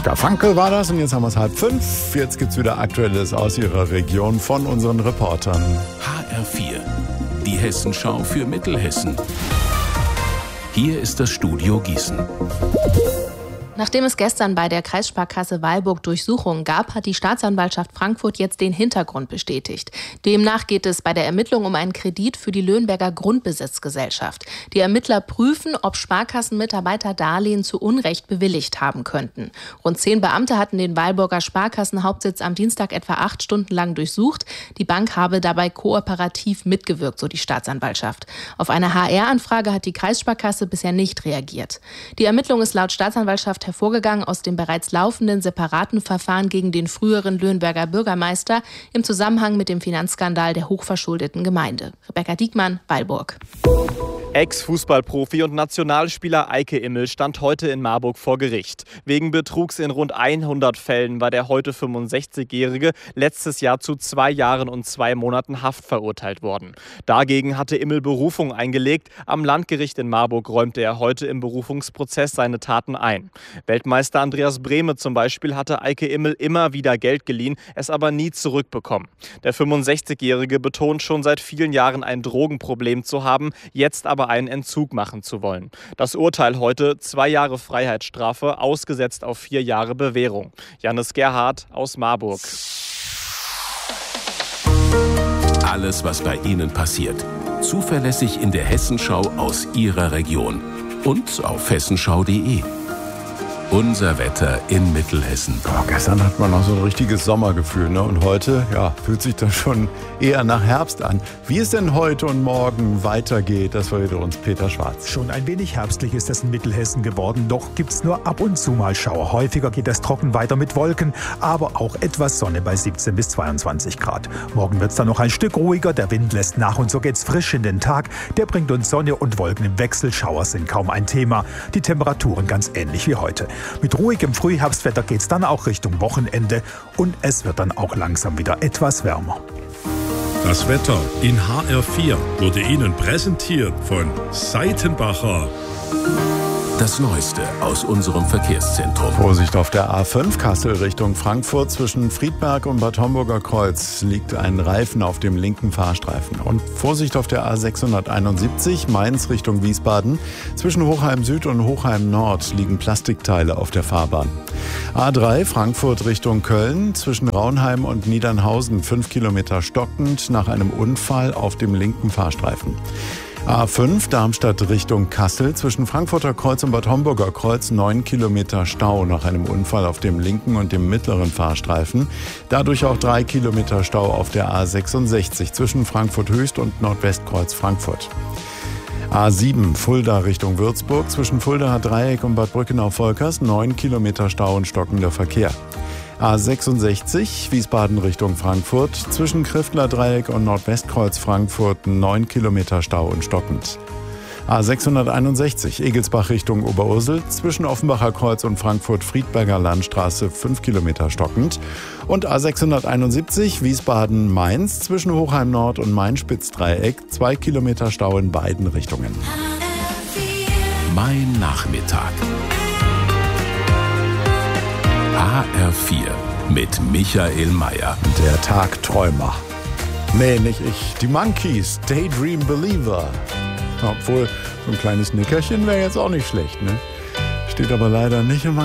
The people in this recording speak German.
Oskar Frankl war das und jetzt haben wir es 4:30. Jetzt gibt es wieder Aktuelles aus Ihrer Region von unseren Reportern. HR4, die Hessenschau für Mittelhessen. Hier ist das Studio Gießen. Nachdem es gestern bei der Kreissparkasse Weilburg Durchsuchungen gab, hat die Staatsanwaltschaft Frankfurt jetzt den Hintergrund bestätigt. Demnach geht es bei der Ermittlung um einen Kredit für die Löhnberger Grundbesitzgesellschaft. Die Ermittler prüfen, ob Sparkassenmitarbeiter Darlehen zu Unrecht bewilligt haben könnten. Rund 10 Beamte hatten den Weilburger Sparkassenhauptsitz am Dienstag etwa 8 Stunden lang durchsucht. Die Bank habe dabei kooperativ mitgewirkt, so die Staatsanwaltschaft. Auf eine HR-Anfrage hat die Kreissparkasse bisher nicht reagiert. Die Ermittlung ist laut Staatsanwaltschaft hervorgegangen aus dem bereits laufenden separaten Verfahren gegen den früheren Löhnberger Bürgermeister im Zusammenhang mit dem Finanzskandal der hochverschuldeten Gemeinde. Rebecca Diekmann, Weilburg. Ex-Fußballprofi und Nationalspieler Eike Immel stand heute in Marburg vor Gericht. Wegen Betrugs in rund 100 Fällen war der heute 65-Jährige letztes Jahr zu 2 Jahren und 2 Monaten Haft verurteilt worden. Dagegen hatte Immel Berufung eingelegt. Am Landgericht in Marburg räumte er heute im Berufungsprozess seine Taten ein. Weltmeister Andreas Brehme zum Beispiel hatte Eike Immel immer wieder Geld geliehen, es aber nie zurückbekommen. Der 65-Jährige betont schon seit vielen Jahren ein Drogenproblem zu haben, jetzt aber einen Entzug machen zu wollen. Das Urteil heute: 2 Jahre Freiheitsstrafe, ausgesetzt auf 4 Jahre Bewährung. Jannis Gerhardt aus Marburg. Alles, was bei Ihnen passiert, zuverlässig in der Hessenschau aus Ihrer Region und auf hessenschau.de. Unser Wetter in Mittelhessen. Gestern hat man noch so ein richtiges Sommergefühl, ne? Und heute, fühlt sich das schon eher nach Herbst an. Wie es denn heute und morgen weitergeht, das verrät uns Peter Schwarz. Schon ein wenig herbstlich ist es in Mittelhessen geworden, doch gibt's nur ab und zu mal Schauer. Häufiger geht es trocken weiter mit Wolken, aber auch etwas Sonne bei 17 bis 22 Grad. Morgen wird's dann noch ein Stück ruhiger, der Wind lässt nach und so geht's frisch in den Tag. Der bringt uns Sonne und Wolken im Wechsel, Schauer sind kaum ein Thema. Die Temperaturen ganz ähnlich wie heute. Mit ruhigem Frühherbstwetter geht's dann auch Richtung Wochenende und es wird dann auch langsam wieder etwas wärmer. Das Wetter in HR4 wurde Ihnen präsentiert von Seitenbacher. Das Neueste aus unserem Verkehrszentrum. Vorsicht auf der A5 Kassel Richtung Frankfurt. Zwischen Friedberg und Bad Homburger Kreuz liegt ein Reifen auf dem linken Fahrstreifen. Und Vorsicht auf der A671 Mainz Richtung Wiesbaden. Zwischen Hochheim Süd und Hochheim Nord liegen Plastikteile auf der Fahrbahn. A3 Frankfurt Richtung Köln. Zwischen Raunheim und Niedernhausen 5 Kilometer stockend nach einem Unfall auf dem linken Fahrstreifen. A5 Darmstadt Richtung Kassel. Zwischen Frankfurter Kreuz und Bad Homburger Kreuz 9 Kilometer Stau nach einem Unfall auf dem linken und dem mittleren Fahrstreifen. Dadurch auch 3 Kilometer Stau auf der A66 zwischen Frankfurt Höchst und Nordwestkreuz Frankfurt. A7 Fulda Richtung Würzburg. Zwischen Fuldaer Dreieck und Bad Brückenau-Volkers 9 Kilometer Stau und stockender Verkehr. A66 Wiesbaden Richtung Frankfurt. Zwischen Kriftler Dreieck und Nordwestkreuz Frankfurt 9 Kilometer Stau und stockend. A661 Egelsbach Richtung Oberursel. Zwischen Offenbacher Kreuz und Frankfurt-Friedberger Landstraße 5 Kilometer stockend. Und A671 Wiesbaden-Mainz. Zwischen Hochheim Nord und Main-Spitz-Dreieck 2 Kilometer Stau in beiden Richtungen. Mein Nachmittag. HR4 mit Michael Mayer. Der Tagträumer. Nee, nicht ich. Die Monkeys, Daydream Believer. Obwohl, so ein kleines Nickerchen wäre jetzt auch nicht schlecht, ne? Steht aber leider nicht in